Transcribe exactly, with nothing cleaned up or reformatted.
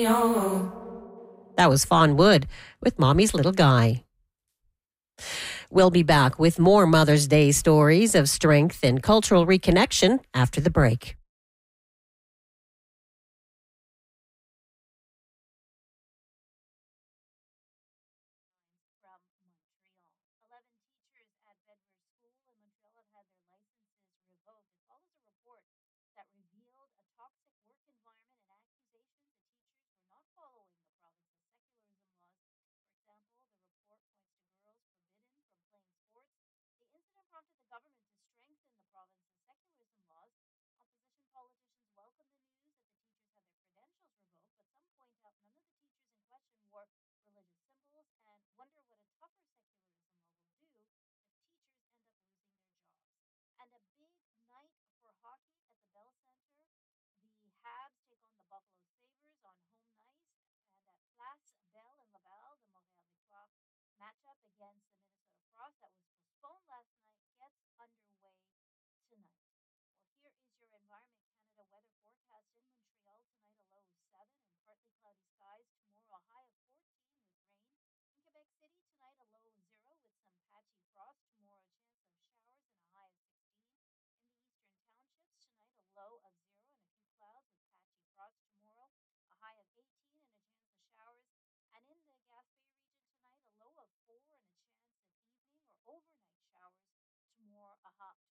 That was Fawn Wood with Mommy's Little Guy. We'll be back with more Mother's Day stories of strength and cultural reconnection after the break. From Montreal. eleven teachers at Bedford School in Montreal have had their licenses revoked. It follows a report that revealed a toxic work environment and accusations that teachers were not following the province's secularism laws. For example, the report points to girls forbidden from playing sports. The incident prompted the government to strengthen the province's secularism laws. Opposition politicians welcome the news that the teachers had their credentials revoked, but some point out none of the teachers in question wore religious symbols and wonder what a tougher secularism law will do if teachers end up losing their jobs. And a big night for hockey at the Bell Center. The Habs take on the Buffalo Sabres on home night, and at Place Bell in Laval, the Montreal Victoire matchup against the Minnesota Frost that was postponed last night gets underway tonight. Well, here is your Environment Canada weather forecast in Montreal tonight, a low of seven and partly cloudy skies. Tomorrow, a high of fourteen with rain. In Quebec City tonight, a low of zero with some patchy frost. Tomorrow, a chance of showers and a high of sixteen. In the eastern townships tonight, a low of zero and a few clouds with patchy frost. Tomorrow, a high of eighteen and a chance of showers. And in the Gaspé region tonight, a low of four and a chance of evening or overnight showers. Tomorrow, a high,